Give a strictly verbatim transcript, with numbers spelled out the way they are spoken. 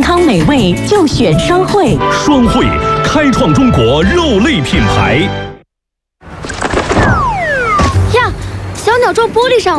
康美味就选双汇。 双汇，开创中国肉类品牌。 呀，小鸟撞玻璃上